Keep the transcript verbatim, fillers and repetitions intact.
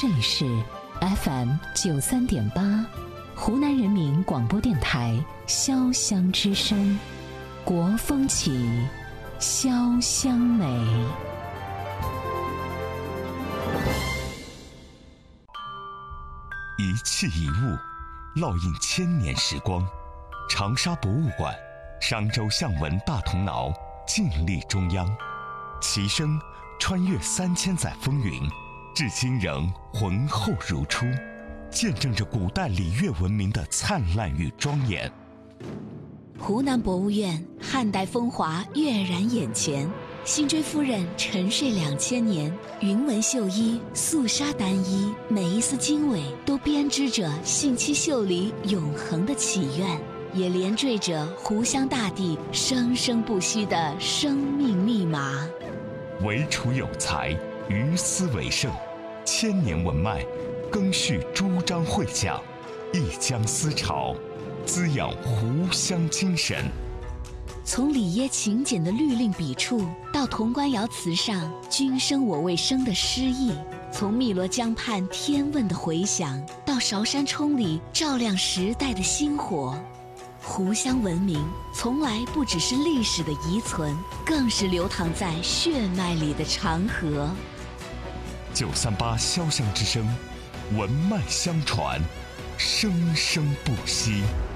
这里是 F M 九三点八，湖南人民广播电台潇湘之声，国风起，潇湘美。 一器一物，烙印千年时光。长沙博物馆，商周象纹大铜挠，静立中央，其声穿越三千载风云，至今仍浑厚如初，见证着古代礼乐文明的灿烂与庄严。 湖南博物院汉代风华跃然眼前，辛追夫人沉睡两千年，云纹绣衣、素纱单衣，每一丝经纬都编织着信息秀里永恒的祈愿，也连缀着湖湘大地生生不息的生命密码。 惟楚有才，于斯为盛，千年文脉，更续朱张会讲，一江思潮，滋养湖湘精神。 从里耶勤俭的律令笔触，到潼关窑瓷上君生我未生的诗意；从汨罗江畔天问的回响，到韶山冲里照亮时代的星火。湖湘文明从来不只是历史的遗存，更是流淌在血脉里的长河。 九三八潇湘之声，文脉相传，生生不息。